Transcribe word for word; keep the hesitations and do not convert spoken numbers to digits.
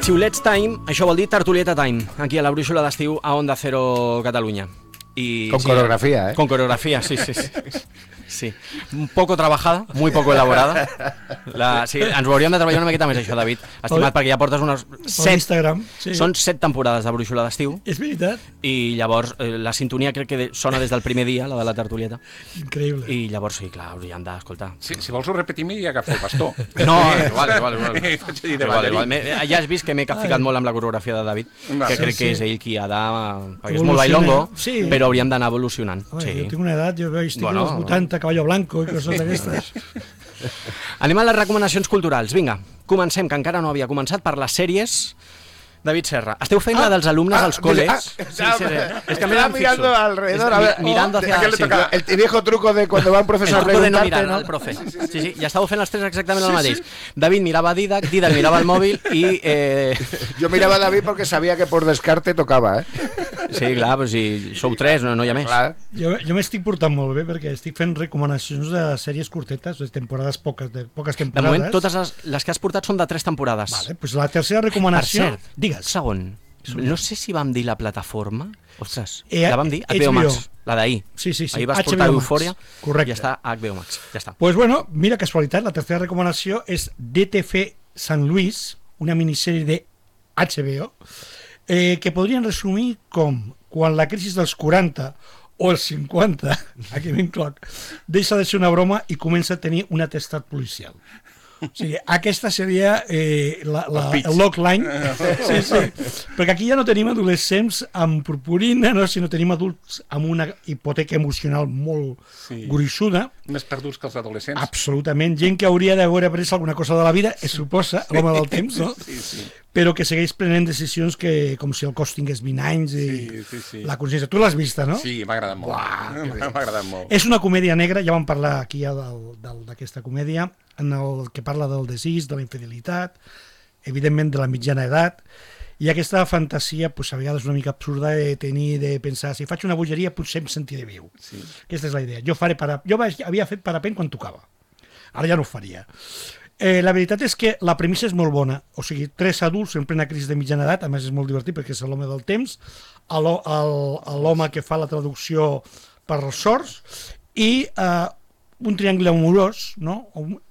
Xiulets Time, això vol dir Tertulieta Time, aquí a la Brúixola d'Estiu a Onda Cero Catalunya. Y, con sí, coreografía, ¿eh? Con coreografía, sí, sí, sí. Sí, un poco trabajada, muy poco elaborada. La, sí, ens ho hauríem de treballar una miqueta més, això, David. Estimat, perquè ja portes unes set... Instagram, sí. Són set temporades de Brúixola d'Estiu. És veritat. I llavors eh, la sintonia crec que sona des del primer dia, la de la tertulieta. Increïble. I llavors, sí, clar, hauríem d'escoltar. Sí, si vols ho repetir-me i agafo el bastó. No, igual, igual, igual. igual, igual. Ja has vist que m'he capficat Ai. molt amb la coreografia de David, Va, que sí, crec sí. que és ell qui ha de... perquè és molt bailongo, Sí. però hauríem d'anar evolucionant. Home, Sí. Jo tinc una edat, jo estic Bueno. als vuitanta, caballo blanco i coses d'aquestes. Anem a les recomanacions culturals. Vinga, comencem, que encara no havia començat, per les sèries. David Serra, esteu fent la dels alumnes als col·les? Ah, Sí, estaba, sí, sí. Es que estaba me la mirando fixo. alrededor. Es- A ver, mi- mirando hacia- ¿a quién le sí. toca? El viejo truco de cuando va un profesor a El truco de no preguntarte, mirar ¿no? al profe. Sí, sí, ja estàveu fent els tres exactament el mateix. David mirava Didac, Didac mirava el mòbil i... Eh... Yo miraba a David porque sabía que por descarte tocaba, ¿eh? Sí, clar, però si sou tres, no, no hi ha més. Clar. Jo, jo m'estic portant molt bé perquè estic fent recomanacions de sèries curtetes, de temporades poques, de poques De temporades. moment, totes les, les que has portat són de tres temporades. Vale, pues la tercera Per recomanació... cert, Digues. segon, no sé si vam dir la plataforma. Ostres, Eh, la vam dir? H H B O B O. Max, la d'ahir. Sí, sí, sí. Ahir vas H B O portar Max. Eufòria. Correcte. Ja està a H B O Max, ja està. Pues bueno, mira casualitat, la tercera recomanació és D T F San Luis, una minissèrie de H B O, eh, que podrien resumir com quan la crisi dels quaranta o els cinquanta, aquí m'incloc, deixa de ser una broma i comença a tenir un atestat policial. O sigui, aquesta seria eh, la, la, El pitch. el logline. Sí, sí. Perquè aquí ja no tenim adolescents amb purpurina, no? Sinó tenim adults amb una hipoteca emocional molt Sí. gruixuda. Més perduts que els adolescents. Absolutament. Gent que hauria d'haver après alguna cosa de la vida, es suposa, a l'home del temps, no? Sí, sí. Però que segueix prenent decisions que, com si el cos tingués vint anys i Sí, sí, sí. la consciència. Tu l'has vista, no? Sí, m'ha agradat molt. M'ha agradat molt. És una comèdia negra, ja vam parlar aquí ja del- del- d'aquesta comèdia, en el que parla del desig, de la infidelitat, evidentment de la mitjana edat, i aquesta fantasia, pues, a vegades una mica absurda de tenir, de pensar, si faig una bogeria potser em sentiré viu. Sí. Aquesta és la idea. Jo, faré para... jo vaig, havia fet parapent quan tocava. Ara ja no ho faria. Eh, la veritat és que la premissa és molt bona. O sigui, tres adults en plena crisi de mitjana edat, a més és molt divertit perquè és l'home del temps, a l'ho- al- a l'home que fa la traducció per als sords, i eh, un triangle amorós, no? Un-